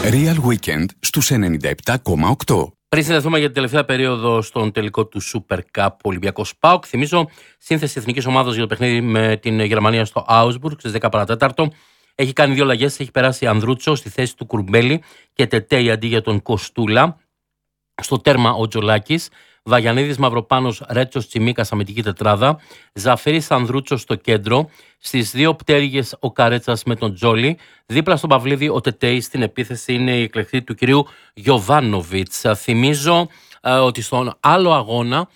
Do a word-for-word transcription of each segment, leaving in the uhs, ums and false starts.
Real Weekend στους ενενήντα επτά κόμμα οκτώ. Πριν συνδεθούμε για την τελευταία περίοδο στον τελικό του Super Cup Ολυμπιακός ΠΑΟΚ, θυμίζω σύνθεση εθνικής ομάδας για το παιχνίδι με την Γερμανία στο Augsburg στις δέκα παρά τέταρτο. Έχει κάνει δύο αλλαγές, έχει περάσει Ανδρούτσο στη θέση του Κουρμπέλη και Τετέι αντί για τον Κοστούλα. Στο τέρμα ο Τζολάκης, Βαγιανίδης Μαυροπάνος, Ρέτσος Τσιμίκας αμυντική τετράδα, Ζαφύρης Ανδρούτσος στο κέντρο, στις δύο πτέρυγες ο Καρέτσας με τον Τζόλι, δίπλα στον Παυλίδη ο Τετέι, στην επίθεση είναι η εκλεκτή του κυρίου Γιοβάνοβιτς. Θυμίζω ε, ότι στον άλλο αγώνα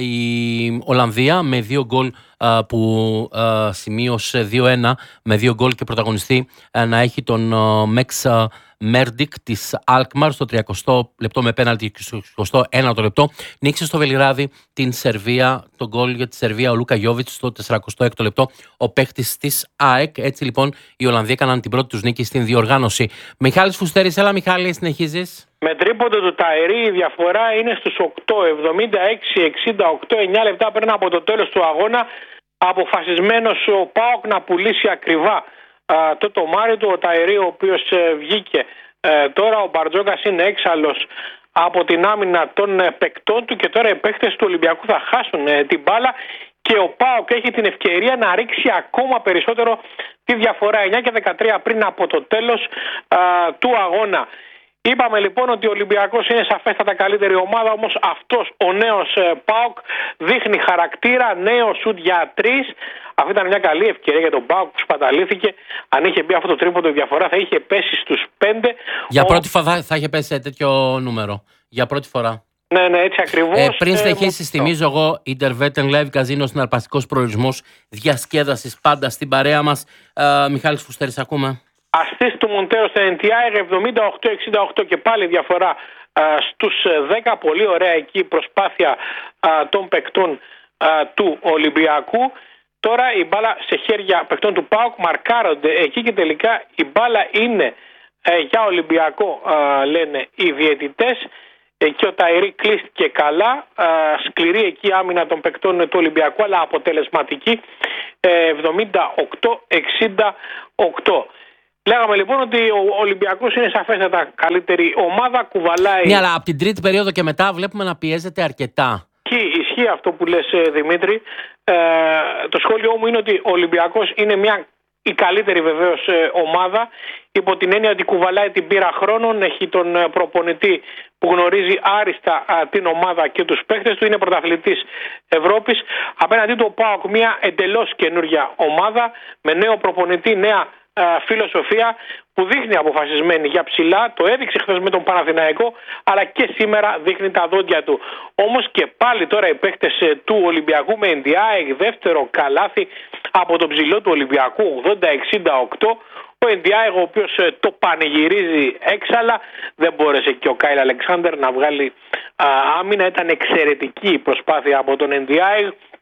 η Ολλανδία με δύο γκολ ε, που ε, σημείωσε δύο ένα με δύο γκολ και πρωταγωνιστή ε, να έχει τον ε, Μέξ Μέρντικ της Αλκμαρ στο τριακοστό λεπτό με πέναλτι και στο εικοστό ένατο λεπτό. Νίκησε στο Βελιγράδι την Σερβία, τον γκολ για τη Σερβία ο Λούκα Γιόβιτς στο τεσσαρακοστό έκτο λεπτό, ο παίχτης της ΑΕΚ. Έτσι λοιπόν οι Ολλανδοί έκαναν την πρώτη τους νίκη στην διοργάνωση. Μιχάλης Φουστέρης, έλα Μιχάλη, συνεχίζεις. Με τρίποντο του Ταϊρή η διαφορά είναι στους οκτώ, εβδομήντα έξι εξήντα οκτώ, εννιά λεπτά πριν από το τέλος του αγώνα. Αποφασισμένος ο ΠΑΟΚ να πουλήσει ακριβά α, το τομάρι του. Ο Ταϊρή, ο οποίος ε, βγήκε ε, τώρα, ο Μπαρτζόκας είναι έξαλλος από την άμυνα των ε, παικτών του και τώρα οι παίκτες του Ολυμπιακού θα χάσουν ε, την μπάλα και ο ΠΑΟΚ έχει την ευκαιρία να ρίξει ακόμα περισσότερο τη διαφορά, εννιά και δεκατρία πριν από το τέλος α, του αγώνα. Είπαμε λοιπόν ότι ο Ολυμπιακός είναι σαφέστατα καλύτερη ομάδα, όμως αυτός ο νέος ΠΑΟΚ δείχνει χαρακτήρα, νέο σουτ για τρεις. Αυτή ήταν μια καλή ευκαιρία για τον ΠΑΟΚ που σπαταλήθηκε. Αν είχε μπει αυτό το τρίποντο η διαφορά θα είχε πέσει στους πέντε. Για ο... πρώτη φορά θα είχε πέσει σε τέτοιο νούμερο. Για πρώτη φορά. Ναι, ναι, έτσι ακριβώς. Ε, πριν συνεχίσεις, ε, θυμίζω εγώ, Intervetten Live Casino, συναρπαστικός προορισμός διασκέδασης πάντα στην παρέα μας. Ε, Μιχάλης Φουστέρης, ακούμε. Αστής του Μοντέρο στο εν τι άι εβδομήντα οκτώ εξήντα οκτώ και πάλι διαφορά α, στους δέκα. Πολύ ωραία εκεί προσπάθεια α, των παικτών α, του Ολυμπιακού. Τώρα η μπάλα σε χέρια παικτών του ΠΑΟΚ, μαρκάρονται εκεί και τελικά η μπάλα είναι ε, για Ολυμπιακό, α, λένε οι διαιτητές. Εκεί ο Ταϊρή κλείστηκε καλά, α, σκληρή εκεί άμυνα των παικτών του Ολυμπιακού, αλλά αποτελεσματική, ε, εβδομήντα οκτώ εξήντα οκτώ. Λέγαμε λοιπόν ότι ο Ολυμπιακός είναι σαφέστατα καλύτερη ομάδα, κουβαλάει... Ναι, αλλά από την τρίτη περίοδο και μετά βλέπουμε να πιέζεται αρκετά. Ισχύει, ισχύει αυτό που λες, Δημήτρη. Ε, το σχόλιο μου είναι ότι ο Ολυμπιακός είναι μια, η καλύτερη βεβαίως ομάδα, υπό την έννοια ότι κουβαλάει την πείρα χρόνων, έχει τον προπονητή που γνωρίζει άριστα α, την ομάδα και τους παίκτες του, είναι πρωταθλητής Ευρώπης. Απέναντί του ο ΠΑΟΚ μια εντελώς καινούργια ομάδα, με νέο προπονητή, νέα φιλοσοφία που δείχνει αποφασισμένη για ψηλά. Το έδειξε χθες με τον Παναθηναϊκό, αλλά και σήμερα δείχνει τα δόντια του. Όμως και πάλι τώρα οι παίκτες του Ολυμπιακού με εν τι άι, δεύτερο καλάθι από τον ψηλό του Ολυμπιακού, ογδόντα εξήντα οκτώ. Ο εν τι άι, ο οποίος το πανηγυρίζει έξαλα, δεν μπόρεσε και ο Κάιλ Αλεξάνδερ να βγάλει α, άμυνα. Ήταν εξαιρετική η προσπάθεια από τον εν τι άι,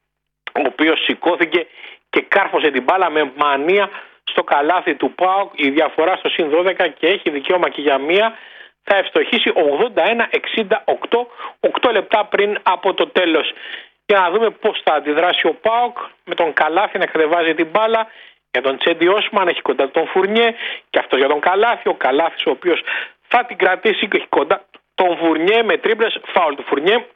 ο οποίος σηκώθηκε και κάρφωσε την μπάλα με μανία στο καλάθι του ΠΑΟΚ. Η διαφορά στο συν δώδεκα και έχει δικαίωμα και για μία. Θα ευστοχίσει ογδόντα ένα εξήντα οκτώ, οκτώ λεπτά πριν από το τέλος. Για να δούμε πώς θα αντιδράσει ο ΠΑΟΚ με τον καλάθι να κατεβάζει την μπάλα. Για τον Τσέντι Όσμαν έχει κοντά τον Φουρνιέ και αυτό για τον καλάθι. Ο καλάθις ο οποίος θα την κρατήσει και έχει κοντά τον Φουρνιέ με τρίπλες. Φάουλ του Φουρνιέ.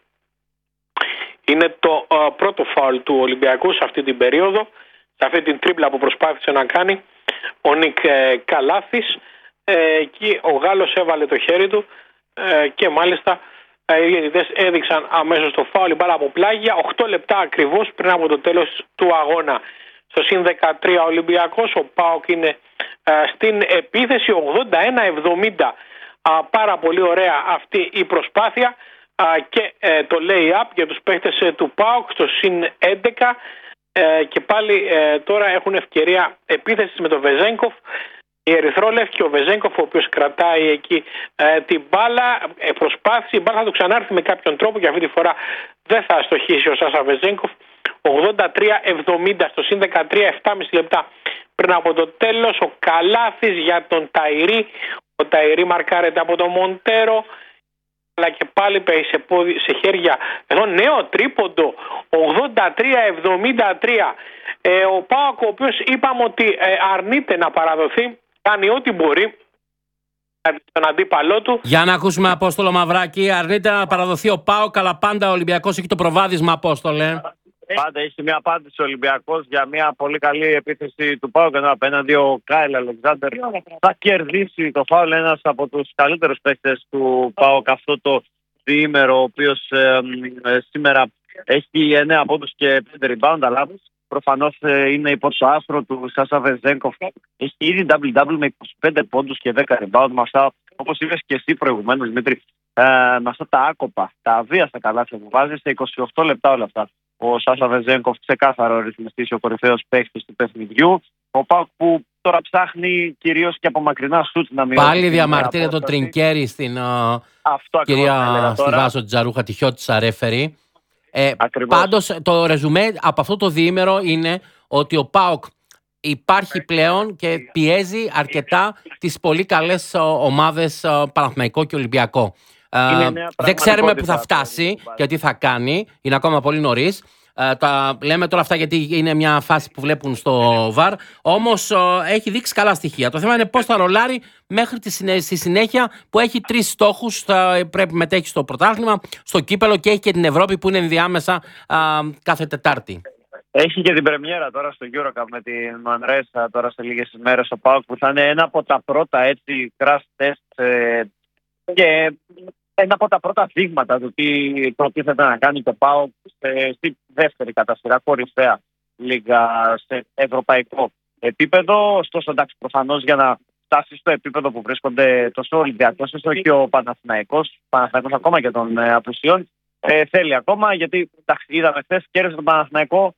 Είναι το uh, πρώτο φάουλ του Ολυμπιακού σε αυτή την περίοδο. Σε αυτή την τρίπλα που προσπάθησε να κάνει ο Νικ ε, Καλάθης. Ε, εκεί ο Γάλλος έβαλε το χέρι του ε, και μάλιστα ε, οι διαιτητές έδειξαν αμέσως το φάουλ, η μπάλα από πλάγια. οκτώ λεπτά ακριβώς πριν από το τέλος του αγώνα. Στο συν δεκατρία Ολυμπιακός, ο ΠΑΟΚ είναι ε, στην επίθεση ογδόντα ένα εβδομήντα. Α, πάρα πολύ ωραία αυτή η προσπάθεια α, και ε, το lay-up για τους παίχτες ε, του ΠΑΟΚ στο συν έντεκα. Ε, και πάλι ε, τώρα έχουν ευκαιρία επίθεσης με τον Βεζένκοφ. Η Ερυθρόλευκη, ο Βεζένκοφ, ο οποίος κρατάει εκεί ε, την μπάλα, ε, προσπάθησε, η μπάλα θα του ξανάρθει με κάποιον τρόπο και αυτή τη φορά δεν θα αστοχίσει ο Σάσα Βεζένκοφ. ογδόντα τρία εβδομήντα στο συν δεκατρία, επτά και μισό λεπτά πριν από το τέλος. Ο Καλάθης για τον Ταϊρή. Ο Ταϊρή μαρκάρεται από τον Μοντέρο, αλλά και πάλι σε, πόδι, σε χέρια εδώ νέο τρίποντο, ογδόντα τρία εβδομήντα τρία. Ε, ο ΠΑΟΚ, ο οποίος είπαμε ότι ε, αρνείται να παραδοθεί, κάνει ό,τι μπορεί τον αντίπαλό του. Για να ακούσουμε, Απόστολο Μαυράκη. Αρνείται να παραδοθεί ο ΠΑΟΚ, αλλά πάντα ο Ολυμπιακός έχει το προβάδισμα, Απόστολε. Πάντα έχει μια απάντηση ο Ολυμπιακός για μια πολύ καλή επίθεση του ΠΑΟΚ, ενώ απέναντι ο Κάιλ Αλεξάνδερ θα κερδίσει το φάουλ. Ένας από τους καλύτερους παίκτες του ΠΑΟΚ αυτό το διήμερο, ο οποίος ε, ε, σήμερα έχει εννέα πόντους και πέντε rebound, αλλά προφανώς ε, είναι υπό το άστρο του Σάσα Βεζένκοφ. Έχει ήδη double-double με είκοσι πέντε πόντους και δέκα rebound. Με αυτά, όπως είπες και εσύ προηγουμένως, Δημήτρη, ε, με αυτά τα άκοπα, τα αβίαστα καλάθια που βάζει σε είκοσι οκτώ λεπτά όλα αυτά. Ο Σάσα Βεζένκοφ, ξεκάθαρο ρυθμιστής, ο κορυφαίος παίκτης του παιχνιδιού. Ο ΠΑΟΚ που τώρα ψάχνει κυρίως και από μακρινά σουτ να μειώσει. Πάλι διαμαρτύρεται το Τρινκέρι στην uh, κυρία Στιβάζο Τζαρούχα, τυχιώτησα ρέφερη. Ε, πάντως το ρεζουμέ από αυτό το διήμερο είναι ότι ο ΠΑΟΚ υπάρχει πλέον και πιέζει αρκετά τις πολύ καλές ομάδες Παναθηναϊκό και Ολυμπιακό. Uh, δεν ξέρουμε που θα φτάσει και τι θα κάνει, είναι ακόμα πολύ νωρίς. Uh, τα λέμε τώρα αυτά γιατί είναι μια φάση που βλέπουν στο βαρ. Όμως uh, έχει δείξει καλά στοιχεία. Το θέμα είναι πώς θα ρολάρει μέχρι τη, συνέ... στη συνέχεια που έχει τρεις στόχους. Θα πρέπει να μετέχει στο πρωτάθλημα, στο κύπελο και έχει και την Ευρώπη που είναι ενδιάμεσα uh, κάθε Τετάρτη. Έχει και την πρεμιέρα τώρα στο EuroCup με την Μανρέσα τώρα σε λίγες ημέρες ο ΠΑΟΚ, που θα είναι ένα από τα πρώτα έτσι crash test ε, και ένα από τα πρώτα δείγματα του τι προτίθεται να κάνει το ΠΑΟΚ στη δεύτερη κατά σειρά κορυφαία λίγα σε ευρωπαϊκό επίπεδο. Ωστόσο, εντάξει, προφανώς για να φτάσει στο επίπεδο που βρίσκονται τόσο ο Ολυμπιακός όσο και ο Παναθηναϊκός, Παναθηναϊκός ακόμα και των ε, απουσιών, ε, θέλει ακόμα, γιατί εντάξει, είδαμε χθες, κέρδισε τον Παναθηναϊκό,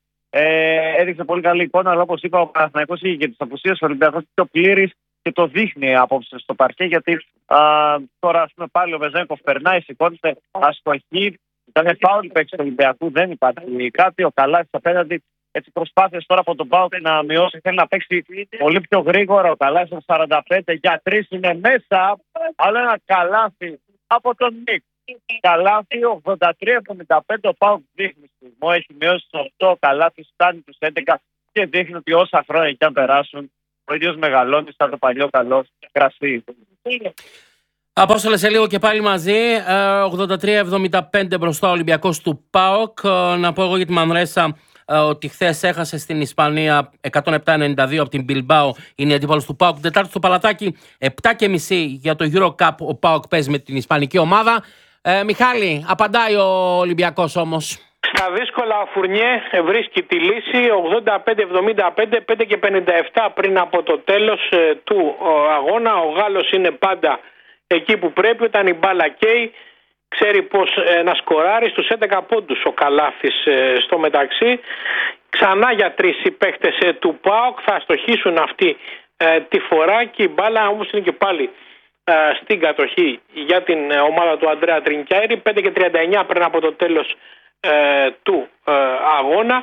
ε, έδειξε πολύ καλή εικόνα, αλλά όπως είπα, ο Παναθηναϊκός είχε και τις απουσίες, ο Ολυμπιακός πιο πλήρης και το δείχνει απόψε στο παρκέ, γιατί α, τώρα ας πούμε, πάλι ο Βεζένκοφ περνάει, σηκώνεται, αστοχή. Ήταν φάουλ παίξει του Ολυμπιακού, δεν υπάρχει κάτι. Ο Καλάθης απέναντι, έτσι προσπάθειες τώρα από τον ΠΑΟΚ να μειώσει, θέλει να παίξει πολύ πιο γρήγορα. Ο Καλάθης σαράντα πέντε για τρεις είναι μέσα, αλλά ένα καλάθι από τον Νίκ. Καλάθι ογδόντα τρία εβδομήντα πέντε, ο ΠΑΟΚ δείχνει στιγμό, έχει μειώσει στους οκτώ, ο Καλάθης φτάνει τους έντεκα και δείχνει ότι όσα χρόνια και αν περάσουν, ο ίδιος μεγαλώνει σαν το παλιό καλό κρασί. Απόστολε, σε λίγο και πάλι μαζί. ογδόντα τρία εβδομήντα πέντε μπροστά ο Ολυμπιακός του ΠΑΟΚ. Να πω εγώ για τη Μανρέσα ότι χθες έχασε στην Ισπανία εκατόν επτά ενενήντα δύο από την Μπιλμπάο. Είναι αντίπαλος του ΠΑΟΚ. Τετάρτη στο Παλατάκι, επτά και μισή για το EuroCup. Ο ΠΑΟΚ παίζει με την Ισπανική ομάδα. Ε, Μιχάλη, απαντάει ο Ολυμπιακός όμως. Στα δύσκολα ο Φουρνιέ βρίσκει τη λύση. ογδόντα πέντε εβδομήντα πέντε, πέντε και πενήντα επτά πριν από το τέλος ε, του ο, αγώνα. Ο Γάλλος είναι πάντα εκεί που πρέπει, όταν η μπάλα καίει ξέρει πως ε, να σκοράρει. Στους έντεκα πόντους ο Καλάθης ε, στο μεταξύ. Ξανά για τρεις οι παίχτες ε, του ΠΑΟΚ θα αστοχήσουν αυτή ε, τη φορά, και η μπάλα όμως είναι και πάλι ε, στην κατοχή για την ε, ομάδα του Αντρέα Τρινκιάρη. πέντε και τριάντα εννιά πριν από το τέλος ε, του ε, αγώνα.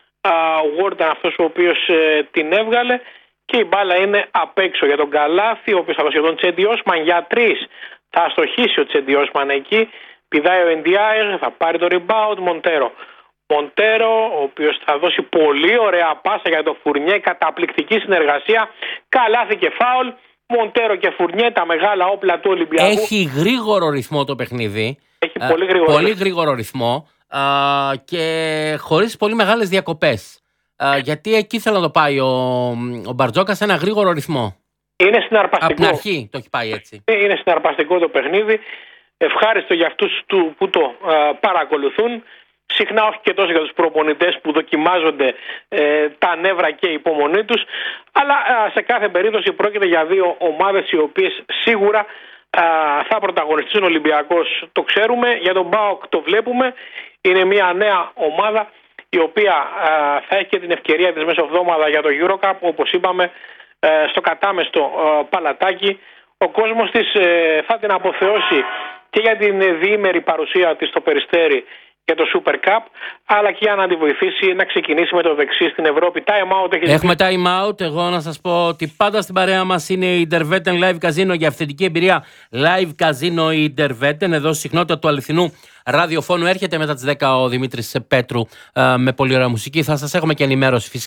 Ο Γουόρντ ήταν αυτός ο οποίος ε, την έβγαλε και η μπάλα είναι απ' έξω για τον Καλάθι, ο οποίος θα δώσει τον Τσέντι Όσμαν για τρεις. Θα αστοχίσει ο Τσέντι Όσμαν εκεί. Πηδάει ο Εντιάερ, θα πάρει το rebound. Μοντέρο. Μοντέρο, ο οποίος θα δώσει πολύ ωραία πάσα για το Φουρνιέ. Καταπληκτική συνεργασία. Καλάθι και φάουλ. Μοντέρο και Φουρνιέ, τα μεγάλα όπλα του Ολυμπιακού. Έχει γρήγορο ρυθμό το παιχνίδι. Έχει ε, πολύ γρήγορο, πολύ γρήγορο ρυθμό ε, και χωρίς πολύ μεγάλες διακοπές. Uh, γιατί εκεί θέλω να το πάει ο, ο Μπαρτζόκας σε ένα γρήγορο ρυθμό. Είναι συναρπαστικό. Από την αρχή το έχει πάει έτσι. Είναι συναρπαστικό το παιχνίδι. Ευχάριστο για αυτούς του, που το uh, παρακολουθούν. Συχνά όχι και τόσο για τους προπονητές που δοκιμάζονται ε, τα νεύρα και η υπομονή τους. Αλλά uh, σε κάθε περίπτωση πρόκειται για δύο ομάδες οι οποίες σίγουρα uh, θα πρωταγωνιστούν. Ο Ολυμπιακός το ξέρουμε. Για τον ΠΑΟΚ το βλέπουμε. Είναι μια νέα ομάδα η οποία α, θα έχει και την ευκαιρία της μεσοβδόμαδα για το EuroCup, όπως είπαμε, α, στο κατάμεστο α, Παλατάκι. Ο κόσμος της ε, θα την αποθεώσει και για την διήμερη παρουσία της στο Περιστέρι για το Super Cup, αλλά και για να τη βοηθήσει να ξεκινήσει με το δεξί στην Ευρώπη. Time out έχει Έχουμε time out. Εγώ να σας πω ότι πάντα στην παρέα μας είναι η Intervetten Live Casino για αυθεντική εμπειρία. Live Casino η Intervetten, εδώ στη συχνότητα του αληθινού ραδιοφώνου. Έρχεται μετά τις δέκα ο Δημήτρης Πέτρου ε, με πολύ ωραία μουσική. Θα σας έχουμε και ενημέρωση φυσικά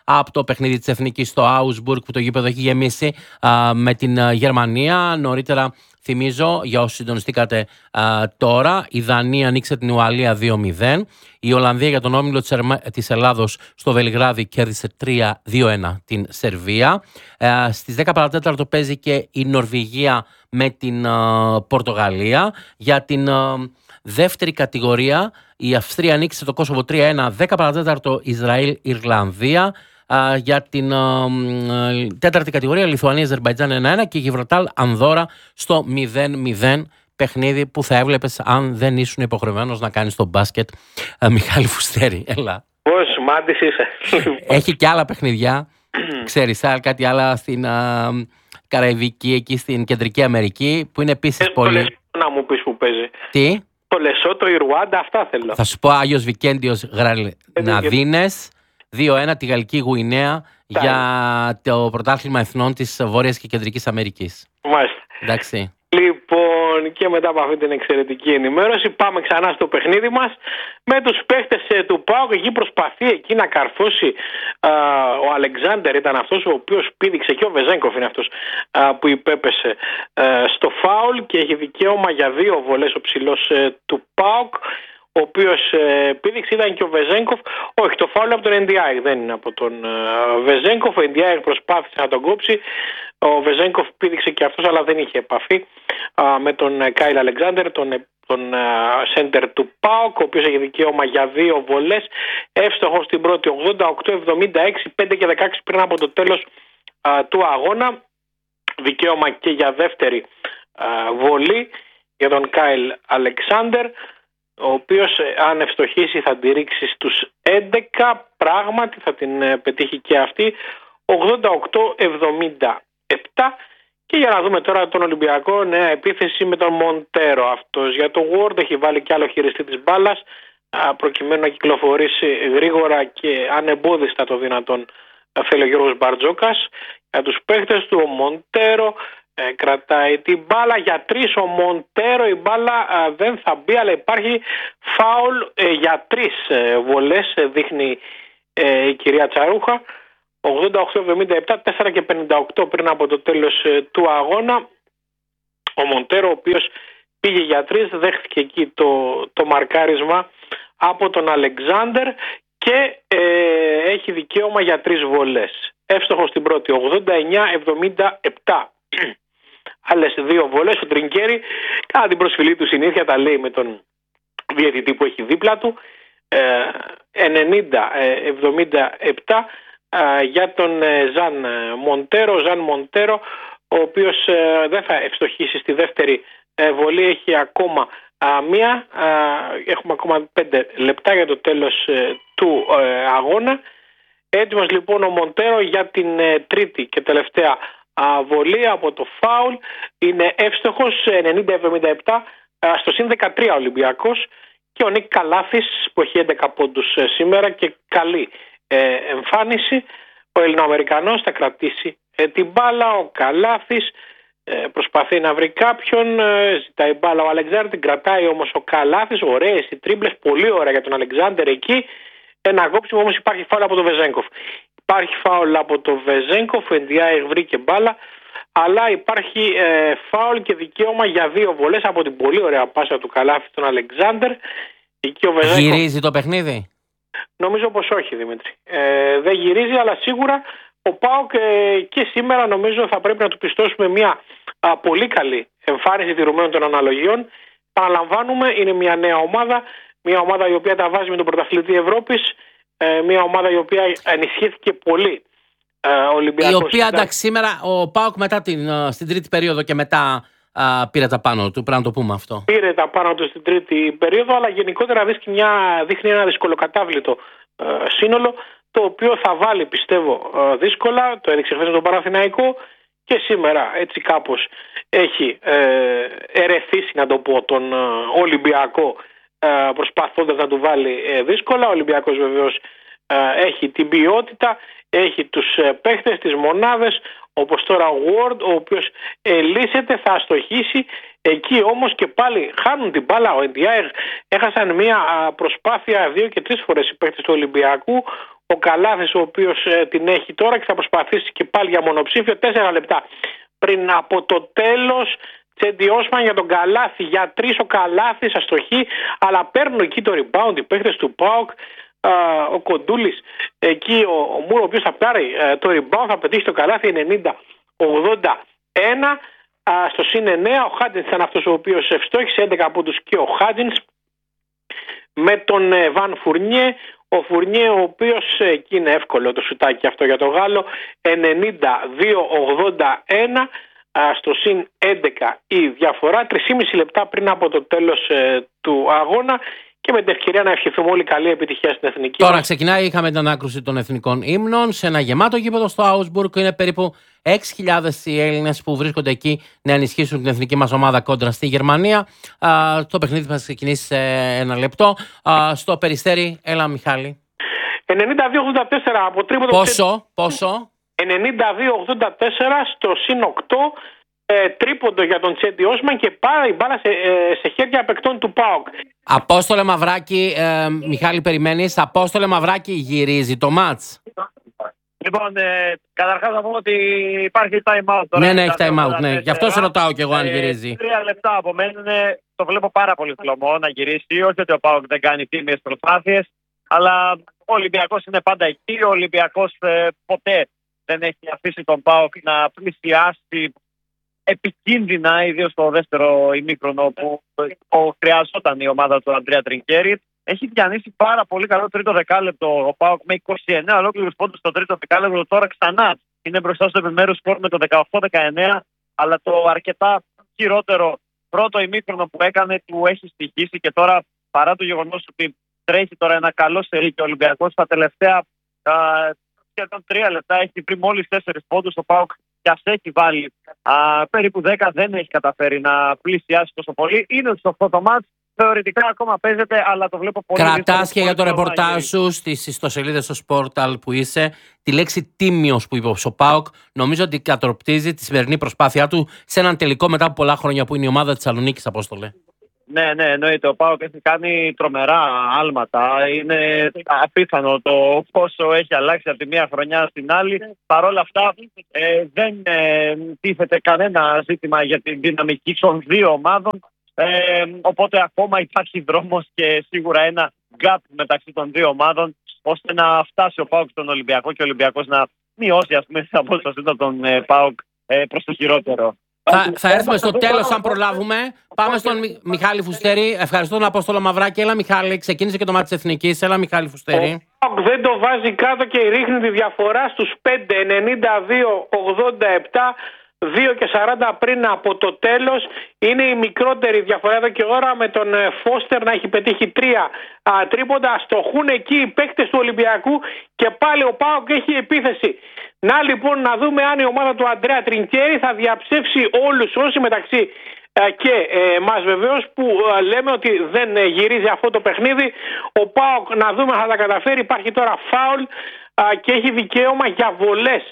από το παιχνίδι της Εθνικής στο Augsburg, που το γήπεδο έχει γεμίσει α, με την α, Γερμανία. Νωρίτερα, θυμίζω, για όσους συντονιστήκατε α, τώρα, η Δανία ανοίξε την Ουαλία δύο μηδέν. Η Ολλανδία για τον όμιλο της Ελλάδος στο Βελιγράδι κέρδισε τρία δύο ένα την Σερβία. Ε, στις δέκα παρά τέταρτο παίζει και η Νορβηγία με την α, Πορτογαλία. Για την α, δεύτερη κατηγορία, η Αυστρία ανοίξε το Κόσοβο τρία ένα, δέκα παρά τέταρτο Ισραήλ-Ιρλανδία. Uh, για την uh, uh, τέταρτη κατηγορία, Λιθουανία-Αζερμπαϊτζάν ένα ένα και Γιβραλτάρ-Ανδόρα στο μηδέν μηδέν, παιχνίδι που θα έβλεπες αν δεν ήσουν υποχρεωμένος να κάνεις το μπάσκετ. uh, Μιχάλη Φουστέρη, έλα. Πώς μάντης είσαι. Έχει και άλλα παιχνιδιά, ξέρεις, άλλα κάτι άλλα στην uh, Καραϊβική, εκεί στην Κεντρική Αμερική, που είναι επίσης ε, πολύ... Λεσότο να μου πεις που παίζει. Τι? Το Λεσότο, η Ρουάντα, αυτά θέλω. Θα σου πω Άγιος Βικέντιος Γραναδίνες δύο ένα τη Γαλλική Γουινέα για το πρωτάθλημα εθνών της Βόρειας και Κεντρικής Αμερικής. Μάλιστα. Εντάξει. Λοιπόν, και μετά από αυτή την εξαιρετική ενημέρωση, πάμε ξανά στο παιχνίδι μας με τους παίχτες του ΠΑΟΚ. Εκεί προσπαθεί εκεί να καρφώσει α, ο Αλεξάνδερ, ήταν αυτός ο οποίος πήδηξε, και ο Βεζένκοφ είναι αυτός α, που υπέπεσε α, στο φάουλ και έχει δικαίωμα για δύο βολές ο ψηλός ε, του ΠΑΟΚ, ο οποίος ε, πήδηξε. Ήταν και ο Βεζένκοφ. Όχι, το φάουλ από τον Εντιάιρ, δεν είναι από τον ε, Βεζένκοφ. Ο Εντιάιρ προσπάθησε να τον κόψει. Ο Βεζένκοφ πήδηξε και αυτός, αλλά δεν είχε επαφή α, με τον ε, Κάιλ Αλεξάνδερ, τον, τον σέντερ του ΠΑΟΚ, ο οποίος έχει δικαίωμα για δύο βολές. Εύστοχος στην πρώτη, ογδόντα οκτώ εβδομήντα έξι, πέντε και δεκαέξι πριν από το τέλος α, του αγώνα. Δικαίωμα και για δεύτερη α, βολή για τον Κάιλ Αλεξάνδερ, ο οποίος αν ευστοχίσει θα τη ρίξει στους έντεκα, πράγματι θα την ε, πετύχει και αυτή, ογδόντα οκτώ εβδομήντα επτά. Και για να δούμε τώρα τον Ολυμπιακό, νέα επίθεση με τον Μοντέρο. Αυτός για το Word έχει βάλει κι άλλο χειριστή της μπάλας, προκειμένου να κυκλοφορήσει γρήγορα και ανεμπόδιστα το δυνατόν, θέλει ο Γιώργος Μπαρτζόκας. Για τους παίχτες του, ο Μοντέρο Ε, κρατάει την μπάλα για τρεις ο Μοντέρο, η μπάλα α, δεν θα μπει, αλλά υπάρχει φάουλ ε, για τρεις ε, βολές, ε, δείχνει ε, η κυρία Τσαρούχα. Ογδόντα οκτώ εβδομήντα επτά, τέσσερα και πενήντα οκτώ πριν από το τέλος ε, του αγώνα. Ο Μοντέρο, ο οποίος πήγε για τρεις, δέχτηκε εκεί το, το μαρκάρισμα από τον Αλεξάνδερ και ε, έχει δικαίωμα για τρεις βολές. Εύστοχο στην πρώτη, ογδόντα εννιά εβδομήντα επτά. Άλλες δύο βολές. Ο Τρινκέρι, κατά την προσφυλή του συνήθεια, τα λέει με τον διαιτητή που έχει δίπλα του. ενενήντα εβδομήντα επτά για τον Ζαν Μοντέρο. Ζαν Μοντέρο, ο οποίος δεν θα ευστοχίσει στη δεύτερη βολή, έχει ακόμα μία. Έχουμε ακόμα πέντε λεπτά για το τέλος του αγώνα. Έτοιμος λοιπόν ο Μοντέρο για την τρίτη και τελευταία βολή από το φάουλ. Είναι εύστοχος, ενενήντα εβδομήντα επτά, στο συν δεκατρία Ολυμπιακός. Και ο Νίκ Καλάθης που έχει έντεκα πόντους σήμερα και καλή εμφάνιση. Ο Ελληνοαμερικανός θα κρατήσει την μπάλα. Ο Καλάθης προσπαθεί να βρει κάποιον, ζητάει μπάλα ο Αλεξάνδερ, την κρατάει όμως ο Καλάθης. Ωραίες οι τρίμπλες, πολύ ωραία για τον Αλεξάνδερ εκεί. Ένα κόψιμο, όμως υπάρχει φάουλ από τον Βεζένκοφ. Υπάρχει φάουλ από τον Βεζένκοφ, ο Εντιάιρ βρήκε μπάλα, αλλά υπάρχει ε, φάουλ και δικαίωμα για δύο βολές από την πολύ ωραία πάσα του Καλάθη στον Αλεξάνδερ. Εκεί ο Βεζένκοφ... Γυρίζει το παιχνίδι? Νομίζω πως όχι, Δημήτρη. Ε, δεν γυρίζει, αλλά σίγουρα ο ΠΑΟΚ ε, και σήμερα νομίζω θα πρέπει να του πιστώσουμε μια α, πολύ καλή εμφάνιση τηρουμένων των αναλογιών. Παραλαμβάνουμε, είναι μια νέα ομάδα, μια ομάδα η οποία τα βάζει με τον πρωταθλητή Ευρώπης, ε, μια ομάδα η οποία ενισχύθηκε πολύ. Ε, Ολυμπιακός, η οποία εντάξει σήμερα ο ΠΑΟΚ μετά την, στην τρίτη περίοδο και μετά α, πήρε τα πάνω του, πρέπει να το πούμε αυτό. Πήρε τα πάνω του στην τρίτη περίοδο, αλλά γενικότερα δείχνει, μια, δείχνει ένα δυσκολοκατάβλητο ε, σύνολο, το οποίο θα βάλει πιστεύω ε, δύσκολα. Το έδειξε χθες τον Παναθηναϊκό και σήμερα έτσι κάπως έχει ε, ερεθίσει, να το πω, τον ε, Ολυμπιακό, ε, προσπαθώντας να του βάλει ε, δύσκολα. Ο Ολυμπιακός βεβαίως ε, έχει την ποιότητα, έχει τους ε, παίχτες, τις μονάδες, όπως τώρα ο Ward, ο οποίος ελύσσεται, θα αστοχίσει. Εκεί όμως και πάλι χάνουν την μπάλα. Ο Εντιάιρ έχασαν μια προσπάθεια δύο και τρεις φορές οι παίχτες του Ολυμπιακού. ο Καλάθης, ο οποίος ε, την έχει τώρα και θα προσπαθήσει και πάλι για μονοψήφιο. Τέσσερα λεπτά πριν από το τέλος, Τσέντι Όσμαν για τον Καλάθη, για τρεις ο Καλάθης αστοχή, αλλά παίρνουν εκεί το rebound οι παίχτες του ΠΑΟΚ. Ο Κοντούλης εκεί, ο, ο Μούρο, ο οποίος θα πάρει ε, το rebound, θα πετύχει το Καλάθη ενενήντα ογδόντα ένα. Στο συν εννέα ο Χάτζινς ήταν αυτός ο οποίος ευστόχησε, έντεκα πόντους και ο Χάτζινς με τον ε, Βαν Φουρνιέ. Ο Φουρνιέ, ο οποίος ε, εκεί είναι εύκολο το σουτάκι αυτό για τον Γάλλο, ενενήντα δύο ογδόντα ένα. Στο συν έντεκα η διαφορά, τρία και μισό λεπτά πριν από το τέλος ε, του αγώνα, και με την ευκαιρία να ευχηθούμε όλοι καλή επιτυχία στην εθνική. Τώρα ξεκινάει, είχαμε την ανάκρουση των εθνικών ύμνων σε ένα γεμάτο γήπεδο στο Augsburg. Είναι περίπου έξι χιλιάδες οι Έλληνες που βρίσκονται εκεί να ενισχύσουν την εθνική μας ομάδα κόντρα στη Γερμανία. Α, το παιχνίδι θα ξεκινήσει σε ένα λεπτό. Α, στο Περιστέρι, έλα Μιχάλη. ενενήντα δύο ογδόντα τέσσερα από τρίποντο. Πόσο, πόσο? ενενήντα δύο ογδόντα τέσσερα στο συν οκτώ, ε, τρίποντο για τον Τσέντι Όσμαν και πάρα η μπάλα σε, ε, σε χέρια παικτών του ΠΑΟΚ. Απόστολε Μαυράκη, ε, Μιχάλη περιμένεις, Απόστολε Μαυράκη γυρίζει το μάτς. Λοιπόν, ε, καταρχάς να πούμε ότι υπάρχει time out τώρα. Ναι, ναι, έχει time out, ναι. Γι' αυτό σε ρωτάω κι εγώ αν γυρίζει. Ε, τρία λεπτά απομένουν, το βλέπω πάρα πολύ χλωμό να γυρίσει. Όχι ότι ο ΠΑΟΚ δεν κάνει τίμιες προσπάθειες, αλλά ο Ολυμπιακός είναι πάντα εκεί. Ο Ολυμπιακός ε, ποτέ δεν έχει αφήσει τον ΠΑΟΚ να πλησιάσει επικίνδυνα, ιδίως στο δεύτερο ημίχρονο που χρειαζόταν η ομάδα του Αντρέα Τρινκέρι. Έχει διανύσει πάρα πολύ καλό τρίτο δεκάλεπτο ο ΠΑΟΚ με είκοσι εννέα ολόκληρους πόντους στο τρίτο δεκάλεπτο. Τώρα ξανά είναι μπροστά στο επιμέρους σκορ με το δεκαοκτώ δεκαεννέα, αλλά το αρκετά χειρότερο πρώτο ημίχρονο που έκανε του έχει στοιχήσει, και τώρα παρά το γεγονός ότι τρέχει τώρα ένα καλό σερί και ο Ολυμπιακός στα τελευταία α, σχεδόν τρία λεπτά έχει βρει μόλις τέσσερις πόντους, ο ΠΑΟΚ και ας έχει βάλει α, περίπου δέκα, δεν έχει καταφέρει να πλησιάσει τόσο πολύ. Είναι στο αυτό το μάτς, θεωρητικά ακόμα παίζεται, αλλά το βλέπω πολύ. Κρατάς και για το ρεπορτάζ σου στις ιστοσελίδες στο Sportal που είσαι τη λέξη τίμιος που είπε ο ΠΑΟΚ. Νομίζω ότι κατορπτίζει τη σημερινή προσπάθειά του σε έναν τελικό μετά από πολλά χρόνια που είναι η ομάδα της Θεσσαλονίκης, Απόστολε. Ναι, ναι, εννοείται. Ο ΠΑΟΚ έχει κάνει τρομερά άλματα. Είναι απίθανο το πόσο έχει αλλάξει από τη μία χρονιά στην άλλη. Παρ' όλα αυτά, ε, δεν ε, τίθεται κανένα ζήτημα για την δυναμική των δύο ομάδων. Ε, οπότε ακόμα υπάρχει δρόμος και σίγουρα ένα gap μεταξύ των δύο ομάδων, ώστε να φτάσει ο ΠΑΟΚ στον Ολυμπιακό και ο Ολυμπιακός να μειώσει, ας πούμε, την απόσταση των τον ε, ΠΑΟΚ ε, προς το χειρότερο. Θα, θα έρθουμε στο τέλος αν προλάβουμε. Πάμε στον Μι, Μιχάλη Φουστέρη. Ευχαριστώ τον Απόστολο Μαυράκη. Έλα Μιχάλη, ξεκίνησε και το μάτι της Εθνικής. Έλα Μιχάλη Φουστέρη. Ο δεν το βάζει κάτω και ρίχνει τη διαφορά στους πέντε, ενενήντα δύο ογδόντα επτά. δύο και σαράντα πριν από το τέλος. Είναι η μικρότερη διαφορά εδώ και ώρα, με τον Φώστερ να έχει πετύχει τρία α, τρίποντα. Στοχούν εκεί οι παίκτες του Ολυμπιακού και πάλι ο ΠΑΟΚ έχει επίθεση. Να λοιπόν να δούμε αν η ομάδα του Αντρέα Τρινκέρι θα διαψεύσει όλους όσοι μεταξύ α, και ε, μας βεβαίως που α, λέμε ότι δεν ε, γυρίζει αυτό το παιχνίδι. Ο ΠΑΟΚ να δούμε αν θα τα καταφέρει. Υπάρχει τώρα φάουλ και έχει δικαίωμα για βολές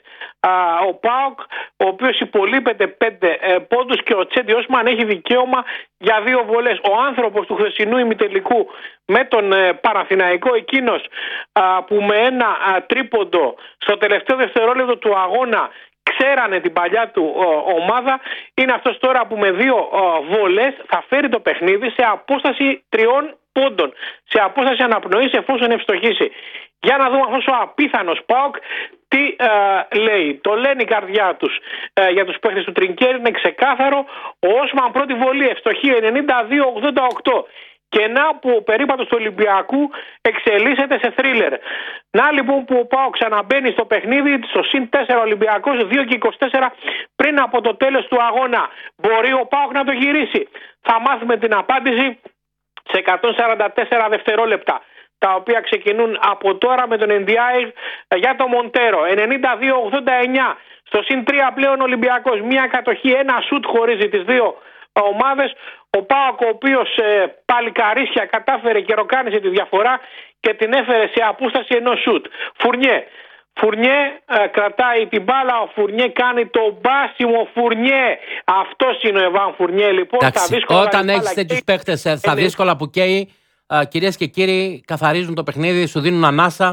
ο ΠΑΟΚ, ο οποίος υπολείπεται πέντε πόντους, και ο Τσέντι Όσμαν έχει δικαίωμα για δύο βολές. Ο άνθρωπος του χθεσινού ημιτελικού με τον Παναθηναϊκό, εκείνος που με ένα τρίποντο στο τελευταίο δευτερόλεπτο του αγώνα ξέρανε την παλιά του ομάδα, είναι αυτός τώρα που με δύο βολές θα φέρει το παιχνίδι σε απόσταση τριών πόντων, σε απόσταση αναπνοής εφόσον ευστοχήσει. Για να δούμε αυτός ο απίθανος ΠΑΟΚ τι ε, λέει. Το λένε η καρδιά τους ε, για τους παίχτες του Τρινκέρι, είναι ξεκάθαρο. Ο Όσμαν πρώτη βολή, ευστοχή ενενήντα δύο ογδόντα οκτώ. Και να που ο περίπατος του Ολυμπιακού εξελίσσεται σε θρίλερ. Να λοιπόν που ο ΠΑΟΚ ξαναμπαίνει στο παιχνίδι, στο συν τέσσερα Ολυμπιακός, δύο και είκοσι τέσσερα πριν από το τέλος του αγώνα. Μπορεί ο ΠΑΟΚ να το γυρίσει? Θα μάθουμε την απάντηση σε εκατόν σαράντα τέσσερα δευτερόλεπτα, τα οποία ξεκινούν από τώρα με τον Ενδιάη για τον Μοντέρο. ενενήντα δύο ογδόντα εννέα στο συν τρία πλέον Ολυμπιακός. Μία κατοχή, ένα σουτ χωρίζει τις δύο ομάδες. Ο ΠΑΟΚ, ο οποίος ε, παλικαρίσια κατάφερε και ροκάνισε τη διαφορά και την έφερε σε απόσταση ενός σουτ. Φουρνιέ. Φουρνιέ ε, κρατάει την μπάλα, ο Φουρνιέ κάνει το μπάσιμο. Φουρνιέ. Αυτός είναι ο Εβάν Φουρνιέ λοιπόν. Εντάξει, όταν έχεις τέτοιους παίχτες στα δύσκολα που καίει, Uh, κυρίες και κύριοι, καθαρίζουν το παιχνίδι, σου δίνουν ανάσα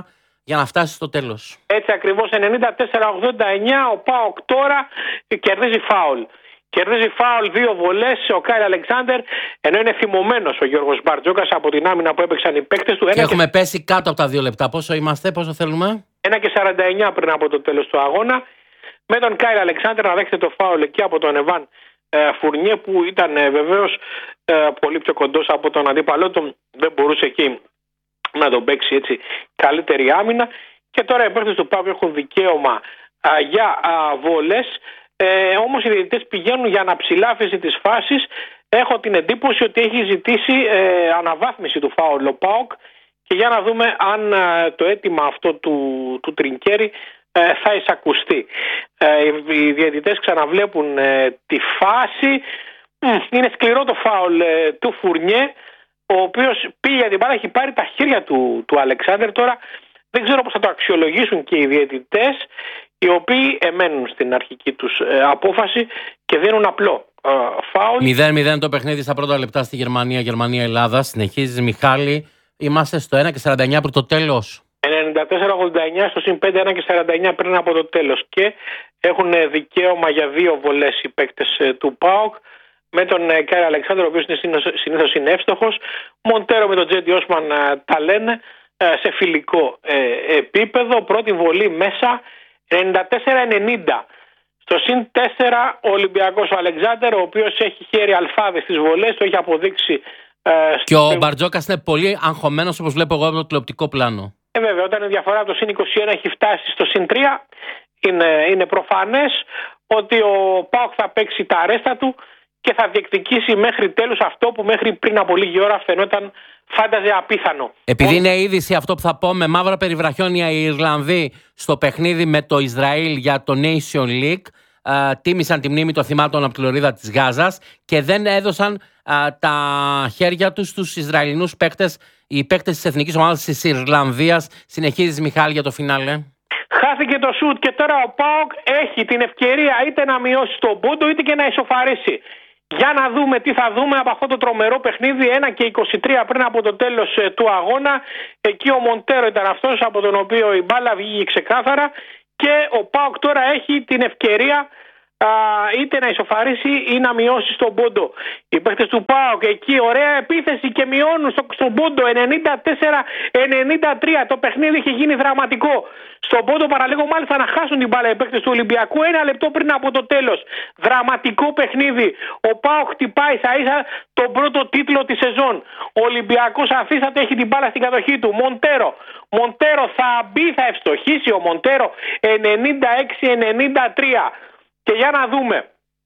για να φτάσει στο τέλος. Έτσι ακριβώς, ενενήντα τέσσερα ογδόντα εννιά, ο ΠΑΟΚ τώρα κερδίζει φάουλ. Κερδίζει φάουλ, δύο βολές ο Κάιλ Αλεξάνδερ, ενώ είναι θυμωμένος ο Γιώργος Μπαρτζόκας από την άμυνα που έπαιξαν οι παίκτες του. Και έχουμε και... πέσει κάτω από τα δύο λεπτά. Πόσο είμαστε, πόσο θέλουμε? ένα και σαράντα εννιά πριν από το τέλος του αγώνα. Με τον Κάιλ Αλεξάνδερ να δέχεται το φάουλ εκεί από τον Εβάν ε, Φουρνιέ, που ήταν ε, βεβαίως ε, πολύ πιο κοντός από τον αντίπαλό του. Δεν μπορούσε εκεί να τον παίξει έτσι καλύτερη άμυνα. Και τώρα οι παίκτες του ΠΑΟΚ έχουν δικαίωμα α, για α, βόλες. Ε, όμως οι διαιτητές πηγαίνουν για αναψηλάφιση της φάσης. Έχω την εντύπωση ότι έχει ζητήσει ε, αναβάθμιση του φάουλ ο ΠΑΟΚ, και για να δούμε αν ε, το αίτημα αυτό του, του Τρινκέρι ε, θα εισακουστεί. Ε, οι διαιτητές ξαναβλέπουν ε, τη φάση. Είναι σκληρό το φάουλ ε, του Φουρνιέ, ο οποίος πήγε για την μπάλα, έχει πάρει τα χέρια του, του Αλεξάνδερ. Τώρα δεν ξέρω πώς θα το αξιολογήσουν και οι διαιτητές, οι οποίοι εμένουν στην αρχική τους ε, απόφαση και δίνουν απλό ε, φάουλ. μηδέν μηδέν το παιχνίδι στα πρώτα λεπτά στη Γερμανία, Γερμανία-Ελλάδα. Συνεχίζεις, Μιχάλη. Είμαστε στο ένα και σαράντα εννιά πριν το τέλος. ενενήντα τέσσερα ογδόντα εννιά στο συν πέντε, ένα και σαράντα εννιά πριν από το τέλος. Και έχουν δικαίωμα για δύο βολές οι παίκτες ε, του ΠΑΟΚ. Με τον ε, Κάιλ Αλεξάνδερ, ο οποίος είναι συνήθως είναι εύστοχος. Μοντέρο με τον Τζέντι Όσμαν ε, τα λένε ε, σε φιλικό ε, επίπεδο. Πρώτη βολή μέσα. ενενήντα τέσσερα ενενήντα. Στο συν τέσσερα ο Ολυμπιακός, ο Αλεξάνδερ, ο οποίος έχει χέρι αλφάδες στις βολές, το έχει αποδείξει. Ε, και ο Μπαρτζόκας είναι πολύ αγχωμένος, όπως βλέπω εγώ από το τηλεοπτικό πλάνο. Ε, βέβαια, όταν η διαφορά από το συν είκοσι ένα έχει φτάσει στο συν τρία, είναι, είναι προφανές ότι ο ΠΑΟΚ θα παίξει τα αρέστα του και θα διεκδικήσει μέχρι τέλους αυτό που μέχρι πριν από λίγη ώρα φαινόταν φάνταζε απίθανο. Επειδή είναι είδηση αυτό που θα πω, με μαύρα περιβραχιόνια οι Ιρλανδοί στο παιχνίδι με το Ισραήλ για το Nation League α, τίμησαν τη μνήμη των θυμάτων από τη λωρίδα της Γάζας και δεν έδωσαν α, τα χέρια τους στους Ισραηλινούς παίκτες, οι παίκτες της εθνικής ομάδας της Ιρλανδίας. Συνεχίζεις, Μιχάλη, για το φινάλε. Χάθηκε το σουτ και τώρα ο ΠΑΟΚ έχει την ευκαιρία είτε να μειώσει τον πόντο είτε και να ισοφαρίσει. Για να δούμε τι θα δούμε από αυτό το τρομερό παιχνίδι. ένα και είκοσι τρία πριν από το τέλος ε, του αγώνα. Εκεί ο Μοντέρο ήταν αυτός από τον οποίο η μπάλα βγήκε ξεκάθαρα. Και ο ΠΑΟΚ τώρα έχει την ευκαιρία α, είτε να ισοφαρίσει ή να μειώσει στον πόντο. Οι παίκτες του ΠΑΟΚ εκεί ωραία επίθεση και μειώνουν στο, στον πόντο. ενενήντα τέσσερα ενενήντα τρία. Το παιχνίδι είχε γίνει δραματικό. Στον πόντο παραλίγο μάλιστα να χάσουν την μπάλα οι παίκτες του Ολυμπιακού ένα λεπτό πριν από το τέλος. Δραματικό παιχνίδι. Ο ΠΑΟΚ χτυπάει σα ίσα τον πρώτο τίτλο της σεζόν. Ο Ολυμπιακός αφήσατε έχει την μπάλα στην κατοχή του. Μοντέρο. Μοντέρο θα μπει, θα ευστοχίσει ο Μοντέρο. ενενήντα έξι ενενήντα τρία. Και για να δούμε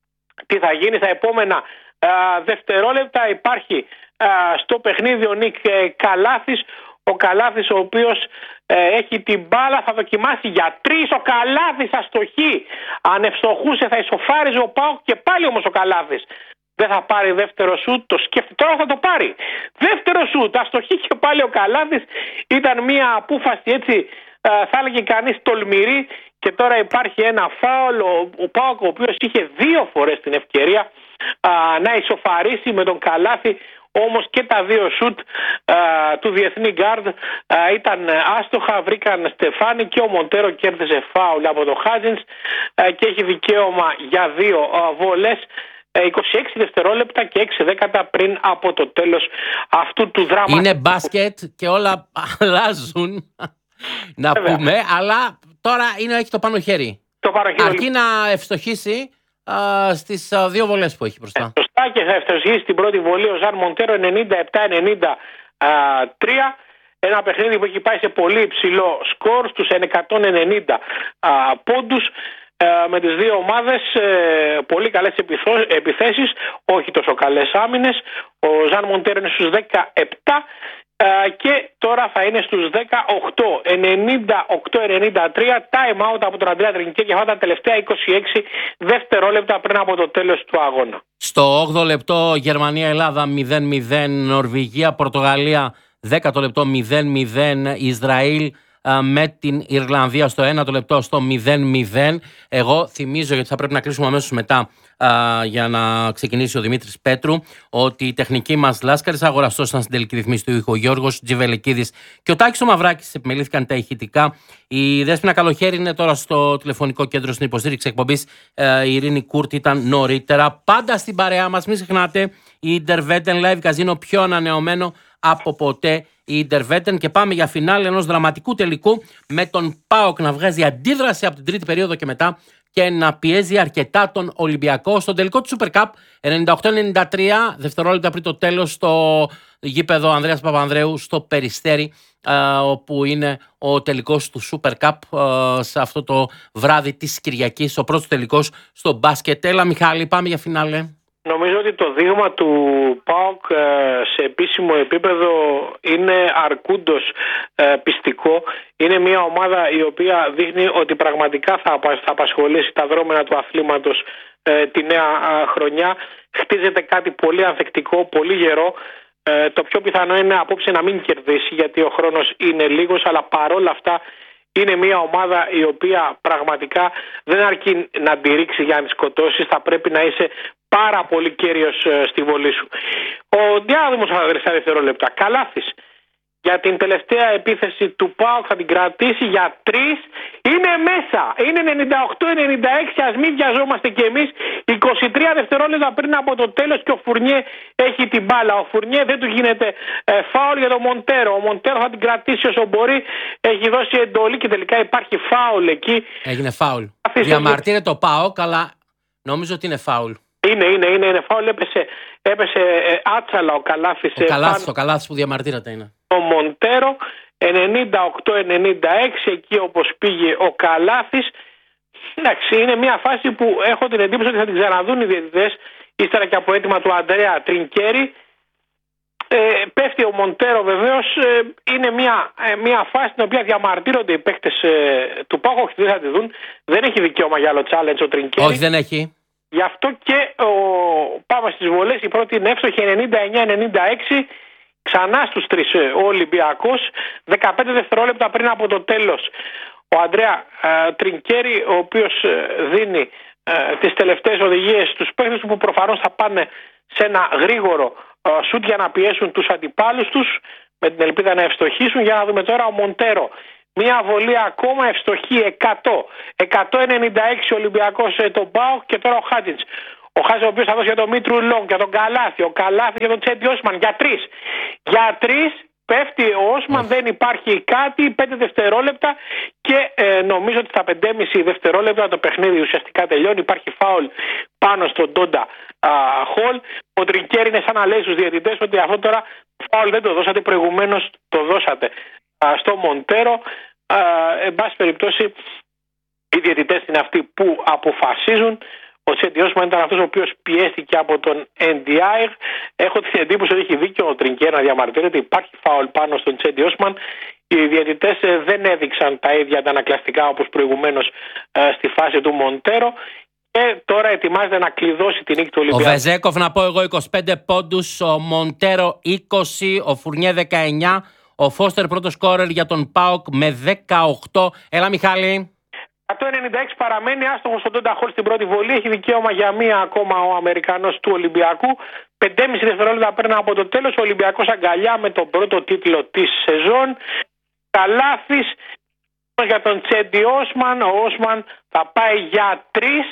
τι θα γίνει στα επόμενα α, δευτερόλεπτα. Υπάρχει α, στο παιχνίδι ο Νίκ ε, Καλάθης. Ο Καλάθης ο οποίος ε, έχει την μπάλα, θα δοκιμάσει για τρεις. Ο Καλάθης αστοχεί. Αν ευστοχούσε θα ισοφάριζε ο ΠΑΟΚ και πάλι όμως ο Καλάθης δεν θα πάρει δεύτερο σουτ. Το σκέφτεται, τώρα θα το πάρει. Δεύτερο σουτ, αστοχεί και πάλι ο Καλάθης. Ήταν μια απόφαση έτσι, ε, θα έλεγε κανείς τολμηρή. Και τώρα υπάρχει ένα φάουλ. Ο, ο ΠΑΟΚ ο οποίος είχε δύο φορές την ευκαιρία α, να ισοφαρίσει με τον Καλάθη. Όμως και τα δύο σουτ α, του διεθνή γκάρντ ήταν άστοχα, βρήκαν στεφάνι και ο Μοντέρο κέρδισε φάουλ από το Χάζινς και έχει δικαίωμα για δύο α, βολές. είκοσι έξι δευτερόλεπτα και έξι δέκατα πριν από το τέλος αυτού του δράματος. Είναι μπάσκετ και όλα αλλάζουν, να Βέβαια. πούμε, αλλά τώρα είναι, έχει το πάνω χέρι. Το πάνω χέρι. Αρκεί να ευστοχίσει α, στις α, δύο βολές που έχει μπροστά. Ε, σωστά, και θα ευστοχίσει την πρώτη βολή ο Ζαν Μοντέρο ενενήντα επτά ενενήντα τρία. Ένα παιχνίδι που έχει πάει σε πολύ υψηλό σκορ στους εκατόν ενενήντα α, πόντους. Με τις δύο ομάδες πολύ καλές επιθέσεις, όχι τόσο καλές άμυνες. Ο Ζαν Μοντέρο είναι στους δεκαεπτά και τώρα θα είναι στους δεκαοκτώ. ενενήντα οκτώ ενενήντα τρία, time out από τον Αντρέα Τρινκέρι για αυτά τα τελευταία είκοσι έξι δευτερόλεπτα πριν από το τέλος του αγώνα. Στο όγδοο λεπτό Γερμανία-Ελλάδα μηδέν μηδέν, Νορβηγία-Πορτογαλία δέκατο λεπτό μηδέν μηδέν, Ισραήλ με την Ιρλανδία στο ένα το λεπτό στο μηδέν μηδέν. Εγώ θυμίζω, γιατί θα πρέπει να κλείσουμε αμέσως μετά α, για να ξεκινήσει ο Δημήτρης Πέτρου, ότι η τεχνική μας Λάσκαρης αγοραστός ήταν στην τελική ρυθμίση του ήχου ο Γιώργος Τζιβελεκίδης και ο Τάκης ο Μαυράκης. Επιμελήθηκαν τα ηχητικά. Η Δέσποινα Καλοχέρη είναι τώρα στο τηλεφωνικό κέντρο στην υποστήριξη εκπομπής. Ε, η Ειρήνη Κούρτη ήταν νωρίτερα. Πάντα στην παρέα μας, μην ξεχνάτε, η Interveten Live Casino πιο ανανεωμένο από ποτέ. Η Interveten, και πάμε για φινάλε ενός δραματικού τελικού με τον ΠΑΟΚ να βγάζει αντίδραση από την τρίτη περίοδο και μετά και να πιέζει αρκετά τον Ολυμπιακό στον τελικό του Super Cup ενενήντα οκτώ ενενήντα τρία, δευτερόλεπτα πριν το τέλος, στο γήπεδο Ανδρέας Παπανδρέου στο Περιστέρι, όπου είναι ο τελικός του Super Cup σε αυτό το βράδυ της Κυριακής, ο πρώτος τελικός στο μπάσκετ. Έλα Μιχάλη, πάμε για φινάλε. Νομίζω ότι το δείγμα του ΠΑΟΚ σε επίσημο επίπεδο είναι αρκούντος πιστικό. Είναι μια ομάδα η οποία δείχνει ότι πραγματικά θα απασχολήσει τα δρόμενα του αθλήματος τη νέα χρονιά. Χτίζεται κάτι πολύ ανθεκτικό, πολύ γερό. Το πιο πιθανό είναι απόψε να μην κερδίσει, γιατί ο χρόνος είναι λίγος, αλλά παρόλα αυτά είναι μια ομάδα η οποία πραγματικά δεν αρκεί να τη ρίξει για να τη σκοτώσεις. Θα πρέπει να είσαι πάρα πολύ κέριος στη βολή σου. Ο Διάδημος στα δευτερόλεπτα. Καλάθης για την τελευταία επίθεση του ΠΑΟΚ θα την κρατήσει για τρεις. Είναι μέσα. Είναι ενενήντα οκτώ ενενήντα έξι. Ας μην βιαζόμαστε κι εμείς. είκοσι τρία δευτερόλεπτα πριν από το τέλος και ο Φουρνιέ έχει την μπάλα. Ο Φουρνιέ δεν του γίνεται ε, φάουλ για τον Μοντέρο. Ο Μοντέρο θα την κρατήσει όσο μπορεί. Έχει δώσει εντολή και τελικά υπάρχει φάουλ εκεί. Έγινε φάουλ. Διαμαρτύρεται το ΠΑΟΚ, αλλά νομίζω ότι είναι φάουλ. Είναι, είναι, είναι, είναι φάουλ. Έπεσε, έπεσε ε, άτσαλα ο Καλάθης. Ο Καλάθης, ο Καλάθης που διαμαρτύρεται είναι. Ο Μοντέρο, ενενήντα οκτώ ενενήντα έξι, εκεί όπως πήγε ο Καλάθης. Εντάξει, είναι μια φάση που έχω την εντύπωση ότι θα την ξαναδούν οι διαιτητές ύστερα και από αίτημα του Αντρέα Τρινκέρι. Ε, πέφτει ο Μοντέρο βεβαίως. Ε, είναι μια, ε, μια φάση στην οποία διαμαρτύρονται οι παίκτες ε, του ΠΑΟΚ. Όχι, δεν θα τη δουν. Δεν έχει δικαίωμα για άλλο challenge ο Τρινκέρι. Όχι, δεν έχει. Γι' αυτό και ο... πάμε στις βολές. Η πρώτη είναι εύστοχη, ενενήντα εννιά ενενήντα έξι. Ξανά στους τρεις ο Ολυμπιακός. δεκαπέντε δευτερόλεπτα πριν από το τέλος ο Αντρέα ε, Τρινκέρι, ο οποίος ε, δίνει ε, τις τελευταίες οδηγίες στους παίκτες του, που προφανώς θα πάνε σε ένα γρήγορο ε, σουτ για να πιέσουν τους αντιπάλους τους με την ελπίδα να ευστοχήσουν. Για να δούμε τώρα ο Μοντέρο. Μια βολή ακόμα ευστοχή, εκατό. εκατόν ενενήντα έξι ο Ολυμπιακός ε, τον ΠΑΟΚ, και τώρα ο Χάτζιτς. Ο Χάζο, ο οποίος θα δώσει για τον Μήτρου Λόγκ, για τον Καλάθι, ο Καλάθι για τον Τσέντι Όσμαν, για τρεις. Για τρεις πέφτει ο Όσμαν, δεν υπάρχει κάτι, πέντε δευτερόλεπτα και ε, νομίζω ότι στα πέντε και μισό δευτερόλεπτα το παιχνίδι ουσιαστικά τελειώνει. Υπάρχει φάουλ πάνω στον Ντόντα Χολ. Ο Τρινκέρι είναι σαν να λέει στους διαιτητές ότι αυτό τώρα φάουλ δεν το δώσατε, προηγουμένως το δώσατε α, στο Μοντέρο. Α, εν πάση περιπτώσει, οι διαιτητές είναι αυτοί που αποφασίζουν. Ο Τσέντι Όσμαν ήταν αυτός ο οποίος πιέστηκε από τον Εντιάιρ. Έχω την εντύπωση ότι έχει δίκιο ο Τρινκέρ να διαμαρτύρεται. Υπάρχει φάουλ πάνω στον Τσέντι Όσμαν. Οι διαιτητές δεν έδειξαν τα ίδια αντανακλαστικά όπως προηγουμένως στη φάση του Μοντέρο. Και τώρα ετοιμάζεται να κλειδώσει την νίκη του Ολυμπιακού. Ο Βεζέκοφ, να πω εγώ, είκοσι πέντε πόντους. Ο Μοντέρο είκοσι. Ο Φουρνιέ δεκαεννιά. Ο Φώστερ πρώτος σκόρερ για τον ΠΑΟΚ με δεκαοκτώ. Έλα Μιχάλη. εκατόν ενενήντα έξι παραμένει άστοχος στον Ντόντα Χολ στην πρώτη βολή. Έχει δικαίωμα για μία ακόμα ο Αμερικανός του Ολυμπιακού. πέντε και μισό δευτερόλεπτα πριν από το τέλος. Ο Ολυμπιακός αγκαλιά με τον πρώτο τίτλο της σεζόν. Καλάθης για τον Τσέντι Όσμαν. Ο Όσμαν θα πάει για τρεις.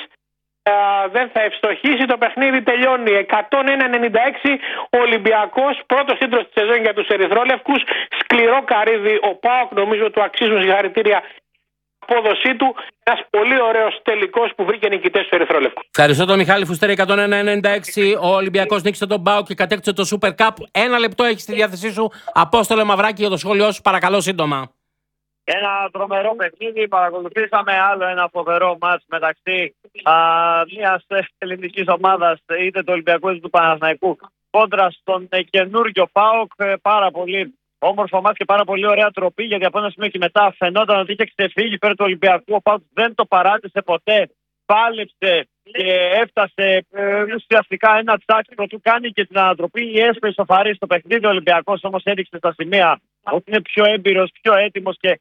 Δεν θα ευστοχήσει. Το παιχνίδι τελειώνει εκατόν ένα ενενήντα έξι. Ο Ολυμπιακός, πρώτος τίτλος της σεζόν για τους ερυθρόλευκους. Σκληρό καρύδι ο ΠΑΟΚ. Νομίζω του αξίζουν συγχαρητήρια απόδοσή του. Ένας πολύ ωραίος τελικός που βρήκε νικητές του ερυθρόλευκου. Ευχαριστώ τον Μιχάλη Φουστέρη. εκατόν ένα ενενήντα έξι. Ο Ολυμπιακός νίκησε τον ΠΑΟΚ και κατέκτησε το Super Cup. Ένα λεπτό έχει στη διάθεσή σου. Απόστολε Μαυράκη, για το σχόλιο σου, παρακαλώ σύντομα. Ένα τρομερό παιχνίδι. Παρακολουθήσαμε άλλο ένα φοβερό μάτς μεταξύ α, μιας ελληνικής ομάδας, είτε του Ολυμπιακού είτε του Παναθηναϊκού, κόντρα στον καινούργιο ΠΑΟΚ. Πάρα πολύ όμορφο μάτς και πάρα πολύ ωραία τροπή, γιατί από ένα σημείο και μετά φαινόταν ότι είχε ξεφύγει πέρα του Ολυμπιακού. Ο ΠΑΟΚ δεν το παράτησε ποτέ. Πάλεψε και έφτασε ε, ουσιαστικά ένα τσάκι προτού κάνει και την ανατροπή. Έσπασε σοφαρή στο παιχνίδι. Ο Ολυμπιακός όμως έδειξε στα σημεία ότι είναι πιο έμπειρος, πιο έτοιμος και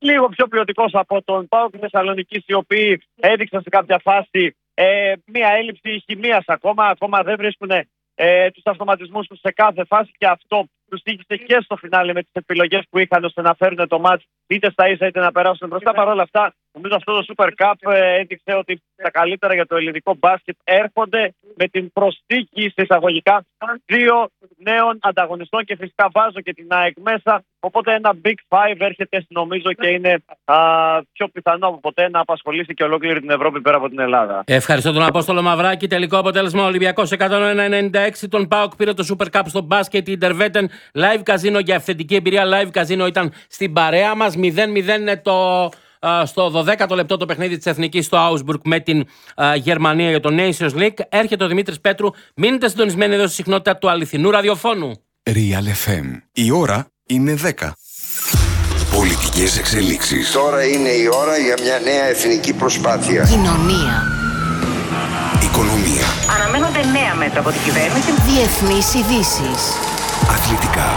λίγο πιο ποιοτικός από τον ΠΑΟΚ Θεσσαλονίκης, οι οποίοι έδειξαν σε κάποια φάση ε, μία έλλειψη χημείας ακόμα. Ακόμα δεν βρίσκουν ε, τους αυτοματισμούς τους σε κάθε φάση και αυτό τους τύχησε και στο φινάλε με τις επιλογές που είχαν ώστε να φέρουν το μάτς είτε στα ίσα είτε να περάσουν μπροστά. Παρ' όλα αυτά, νομίζω αυτό το Super Cup ε, έδειξε ότι τα καλύτερα για το ελληνικό μπάσκετ έρχονται με την προσθήκη σε εισαγωγικά δύο νέων ανταγωνιστών και φυσικά βάζω και την ΑΕΚ μέσα. Οπότε ένα Big Five έρχεται νομίζω και είναι α, πιο πιθανό από ποτέ να απασχολήσει και ολόκληρη την Ευρώπη πέρα από την Ελλάδα. Ευχαριστώ τον Απόστολο Μαυράκη. Τελικό αποτέλεσμα Ολυμπιακός εκατόν ένα ενενήντα έξι. Τον ΠΑΟΚ πήρε το Super Cup στο μπάσκετ. Η Interveten Live Casino για αυθεντική εμπειρία. Live Casino ήταν στην παρέα μας. μηδέν μηδέν είναι το. Στο δωδέκατο λεπτό το παιχνίδι της Εθνικής στο Augsburg με την uh, Γερμανία για το Nations League. Έρχεται ο Δημήτρης Πέτρου. Μείνετε συντονισμένοι εδώ στη συχνότητα του αληθινού ραδιοφώνου. Real εφ εμ. Η ώρα είναι δέκα. Πολιτικές εξελίξεις. Τώρα είναι η ώρα για μια νέα εθνική προσπάθεια. Κοινωνία. Οικονομία. Αναμένονται νέα μέτρα από την κυβέρνηση. Διεθνείς ειδήσεις. Αθλητικά.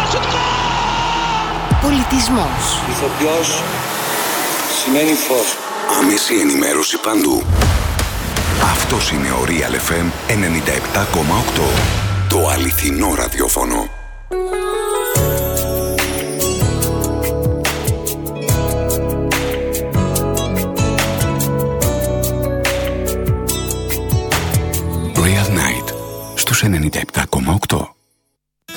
Πολιτισμός. Ηθοποιός σημαίνει φως. Άμεση ενημέρωση παντού. Αυτός είναι ο Real εφ εμ ενενήντα επτά κόμμα οκτώ. Το αληθινό ραδιόφωνο. Real Night στους ενενήντα επτά κόμμα οκτώ.